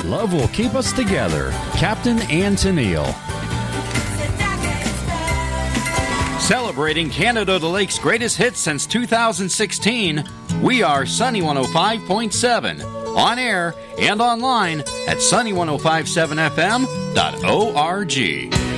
love will keep us together. Captain Ann Tennille. Celebrating Canada the Lake's greatest hits since 2016, we are Sunny 105.7. On air and online at sunny1057fm.org.